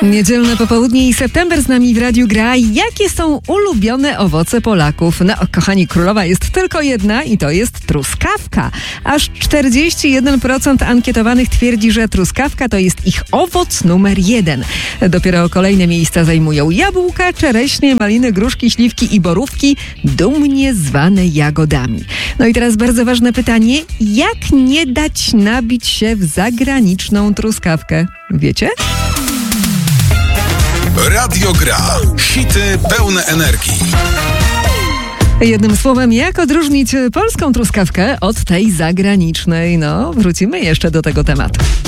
Niedzielne popołudnie i september z nami w Radiu Gra. Jakie są ulubione owoce Polaków? No, kochani, królowa jest tylko jedna i to jest truskawka. Aż 41% ankietowanych twierdzi, że truskawka to jest ich owoc numer 1. Dopiero kolejne miejsca zajmują jabłka, czereśnie, maliny, gruszki, śliwki i borówki, dumnie zwane jagodami. No i teraz bardzo ważne pytanie. Jak nie dać nabić się w zagraniczną truskawkę? Wiecie? Radio Gra. Hity pełne energii. Jednym słowem, jak odróżnić polską truskawkę od tej zagranicznej? No, wrócimy jeszcze do tego tematu.